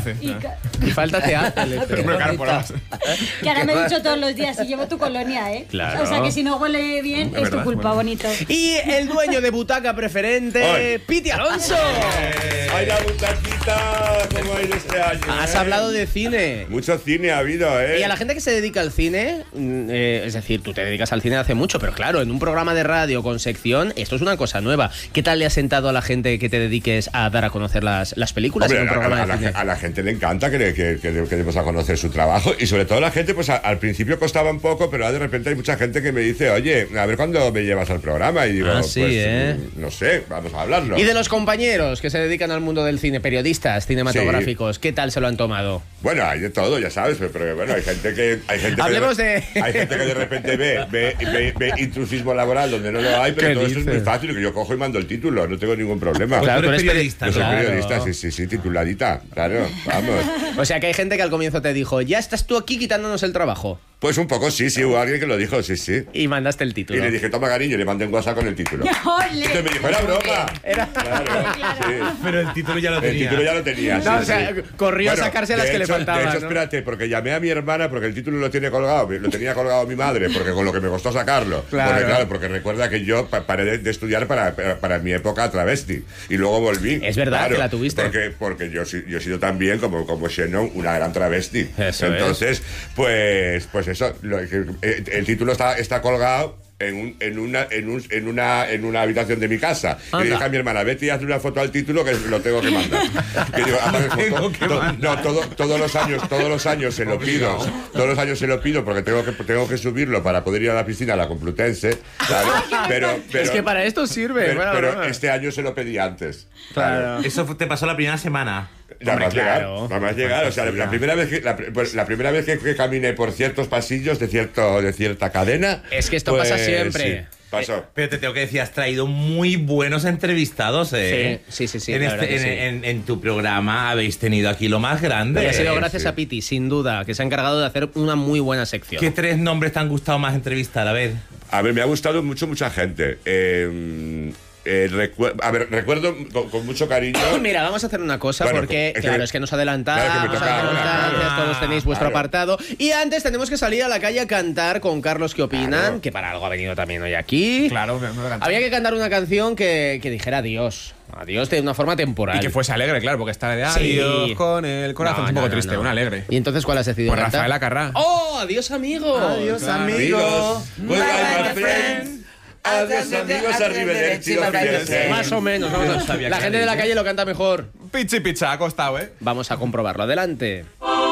hace. Y falta te hace. Que ahora me ducho todos los días y llevo tu colonia, ¿eh? Claro. O sea que si no huele bien, es tu culpa, bonito. Y el dueño de butaca preferente, Piti Alonso. ¡Ay, la butaquita! ¿Cómo ha ido este año? Has hablado de cine. Mucho cine ha habido, ¿eh? Y a la gente que se dedica al cine, es decir, tú te dedicas al cine hace mucho, pero claro, en un programa de radio con sección, esto es una cosa nueva. ¿Qué tal le ha sentado a la gente que te dediques a dar a conocer las películas? Hombre, en un programa de cine? a la gente le encanta que demos a conocer su trabajo, y sobre todo la gente, pues al principio costaba un poco, pero de repente hay mucha gente que me dice, oye, a ver cuándo me llevas al programa, y digo, sí, pues no sé, vamos a hablarlo. Y de los compañeros que se dedican al mundo del cine, periodistas cinematográficos, ¿qué tal se lo han tomado? Bueno, hay de todo, ya sabes, pero bueno, hay gente que hay gente que de repente ve intrusismo laboral donde no lo hay, pero todo eso es muy fácil, que yo cojo y mando el título, no tengo ningún problema. Claro, tú eres periodista. Yo soy periodista, sí, tituladita, claro, vamos. O sea que hay gente que al comienzo te dijo, ya estás tú aquí quitándonos el trabajo. Pues un poco sí, hubo alguien que lo dijo, sí. Y mandaste el título. Y le dije, toma cariño, y le mandé un WhatsApp con el título. ¡Ole! Entonces me dijo, era broma. Claro. Sí. Pero el título ya lo tenía. El título ya lo tenía, No, o sea, corrió a sacarse las que le faltaban. De hecho, ¿no? espérate, porque llamé a mi hermana porque el título lo tenía colgado mi madre, porque con lo que me costó sacarlo. Claro. Porque recuerda que yo paré de estudiar para mi época travesti, y luego volví. Es verdad que la tuviste. Porque yo he sido también, como Shannon, una gran travesti. Eso entonces, pues eso, el título está colgado en una habitación de mi casa. Y le dije a mi hermana, vete y hazle una foto al título, que lo tengo que mandar. Que digo, todos los años se lo pido. Todos los años se lo pido porque tengo que subirlo para poder ir a la piscina, a la Complutense. Pero es que para esto sirve. Pero este año se lo pedí antes. Claro. Eso te pasó la primera semana. Nada más llegar. O sea, la primera vez que caminé por ciertos pasillos de cierta cadena. Es que esto pasa siempre. Sí, pasó. Pero te tengo que decir, has traído muy buenos entrevistados, ¿eh? Sí. En tu programa habéis tenido aquí lo más grande. Y ha sido gracias a Piti, sin duda, que se ha encargado de hacer una muy buena sección. ¿Qué 3 nombres te han gustado más entrevistar? A ver, me ha gustado mucha gente. Recuerdo con mucho cariño. Mira, vamos a hacer una cosa, Bueno, porque es que nos adelantamos, claro, que me toca ahora, todos tenéis vuestro apartado. Y antes tenemos que salir a la calle a cantar con Carlos, ¿qué opinan? Claro. Que para algo ha venido también hoy aquí. Claro, Había que cantar una canción que dijera adiós de una forma temporal. Y que fuese alegre, claro, porque está de Sí. adiós con el corazón, es un poco triste, una alegre. ¿Y entonces cuál has decidido Pues cantar? Rafaela Carrá. ¡Oh, adiós, amigo! Adiós, Amigos, goodbye, my friend. Adiós, amigos, arrivederci, auf Wiedersehen. Más o menos, vamos a... La gente de la calle lo canta mejor. Pizza, ha costado, ¿eh? Vamos a comprobarlo. Adelante.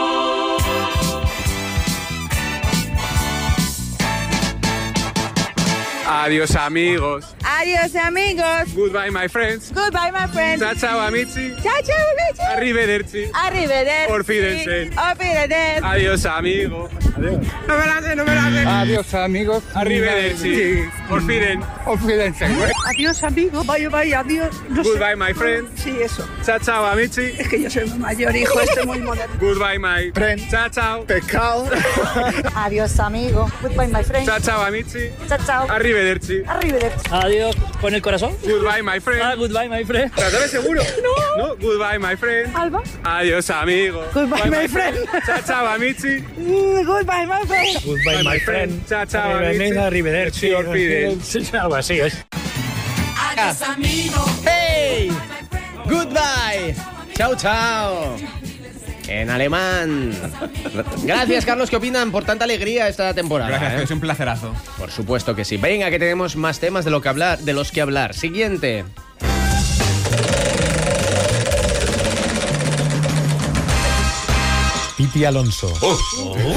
Adiós, amigos. Adiós, amigos. Goodbye, my friends. Goodbye, my friends. Ciao, ciao, amici. Ciao, ciao, amici. Arrivederci. Arrivederci. Auf Wiedersehen. Auf Wiedersehen. Adiós, amigo. Adiós. No me la sé. Adiós, amigos. Arrivederci. Auf Wiedersehen. Auf Wiedersehen. Adiós, amigos. Bye, adiós. No sé. Goodbye, my friend. Sí, eso. Ciao, ciao, amici. Es que yo soy muy mayor, hijo. Estoy muy moderno. Goodbye, my Friend. Ciao, ciao. Pescado. Adiós, amigo. Goodbye, my friend. Ciao, ciao, amici. Chao, chao. Arrivederci. Arrivederci. Adiós, con el corazón. Goodbye, my friend. Goodbye, my friend. ¿La sabes seguro? No. Goodbye, my friend. Alba. Adiós, amigo. Goodbye, my friend. Ciao, ciao, amici. Goodbye, my friend. Goodbye, my friend. Ciao, ciao, amici. Arrivederci. Auf Wiedersehen. Sí, algo así es. ¡Hey! Goodbye. Chao, chao. En alemán. Gracias, Carlos, ¿qué opinan por tanta alegría esta temporada? Gracias, es un placerazo. Por supuesto que sí. Venga, que tenemos más temas de los que hablar. Siguiente. Piti Alonso.